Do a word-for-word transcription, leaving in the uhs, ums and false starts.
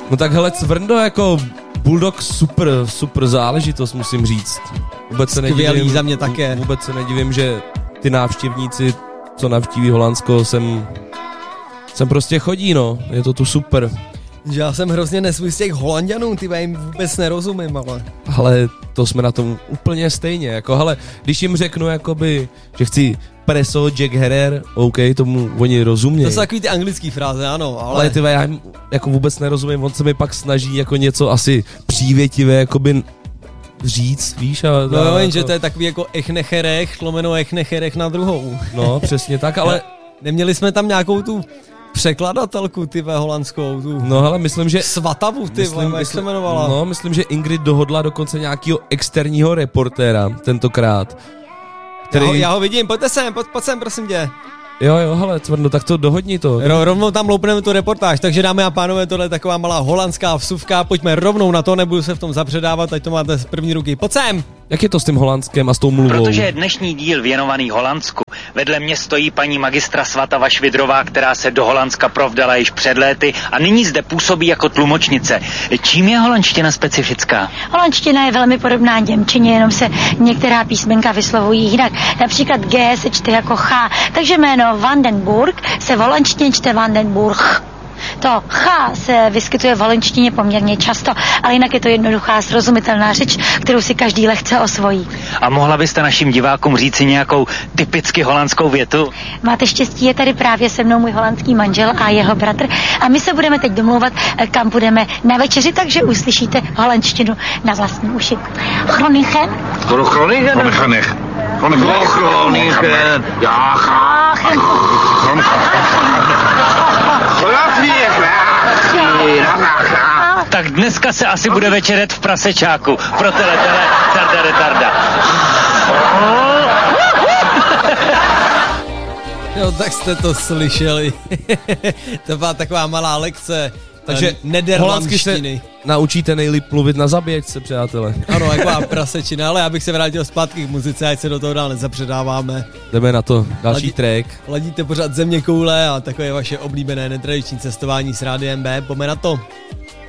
No tak hele, Cvrndo jako Bulldog super, super záležitost, musím říct. Vůbec se nedivím, za mě také. Vůbec se nedivím, že ty návštěvníci, co navštíví Holandsko, sem, sem prostě chodí, no. Je to tu super. Že já jsem hrozně nesvůj z těch Holanďanů, ty jim vůbec nerozumím, ale... Ale to jsme na tom úplně stejně, jako hele, když jim řeknu jakoby, že chci preso Jack Herrer, OK, tomu oni rozumějí. To jsou takový ty anglický fráze, ano, ale... Ale ty já jim jako vůbec nerozumím, on se mi pak snaží jako něco asi přívětivé, jakoby říct, víš? A, no jo, jako... že to je takový jako echnecherech, lomeno echnecherech na druhou. No, přesně tak, ale... Neměli jsme tam nějakou tu překladatelku, ty ve holandskou, tu... No hele, myslím, že... Svatavu, ty myslím, jak se jmenovala. No, myslím, že Ingrid dohodla dokonce nějakého externího reportéra tentokrát. Který... Já, ho, já ho vidím, pojďte sem, pojď, pojď sem, prosím tě. Jo, jo, hele, Cvrndo, tak to dohodni to. Ro, rovnou tam loupneme tu reportáž, takže dámy a pánové, tohle je taková malá holandská vsuvka, pojďme rovnou na to, nebudu se v tom zapředávat, ať to máte z první ruky. Pojď sem! Jak je to s tím Holandskem a s tou mluvou? Protože je dnešní díl věnovaný Holandsku. Vedle mě stojí paní magistra Svatava Švidrová, která se do Holandska provdala již před léty a nyní zde působí jako tlumočnice. Čím je holandština specifická? Holandština je velmi podobná němčině, jenom se některá písmenka vyslovují jinak. Například G se čte jako H, takže jméno Vandenburg se v holandštině čte Vandenburg. To H se vyskytuje v holandštině poměrně často, ale jinak je to jednoduchá, srozumitelná řeč, kterou si každý lehce osvojí. A mohla byste našim divákům říci nějakou typicky holandskou větu? Máte štěstí, je tady právě se mnou můj holandský manžel a jeho bratr a my se budeme teď domlouvat, kam půjdeme na večeři, takže uslyšíte holandštinu na vlastní uši. Groningen? Groningen? Groningen. Groningen. Ja, tak dneska se asi bude večeřet v prasečáku. Pro teletele tarda retarda. Jo, tak jste to slyšeli. To byla taková malá lekce. Takže holandsky se naučíte nejlíp mluvit na zabíječce, přátelé. Ano, taková prasečina, ale já bych se vrátil zpátky k muzice, ať se do toho dál nezapředáváme. Jdeme na to, další Ladí, track. Ladíte pořád Země koule a takové vaše oblíbené netradiční cestování s Rádiem B, pojďme na to.